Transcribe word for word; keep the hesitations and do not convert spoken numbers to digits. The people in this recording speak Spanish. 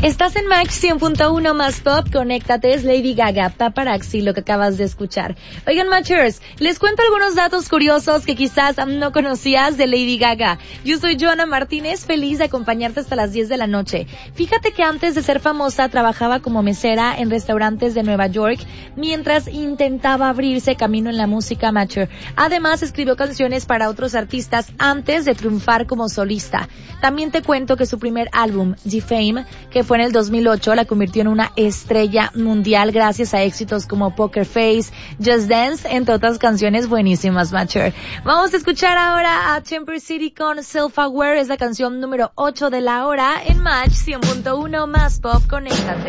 Estás en Match cien punto uno más Pop, conéctate, es Lady Gaga, Paparazzi, lo que acabas de escuchar. Oigan, Matchers, les cuento algunos datos curiosos que quizás no conocías de Lady Gaga. Yo soy Joana Martínez, feliz de acompañarte hasta las diez de la noche. Fíjate que antes de ser famosa trabajaba como mesera en restaurantes de Nueva York, mientras intentaba abrirse camino en la música, Matcher. Además, escribió canciones para otros artistas antes de triunfar como solista. También te cuento que su primer álbum, The Fame, que fue en el dos mil ocho, la convirtió en una estrella mundial gracias a éxitos como Poker Face, Just Dance, entre otras canciones buenísimas, Matcher. Vamos a escuchar ahora a Temper City con Self Aware, es la canción número ocho de la hora en Match cien punto uno más Pop, conéctate.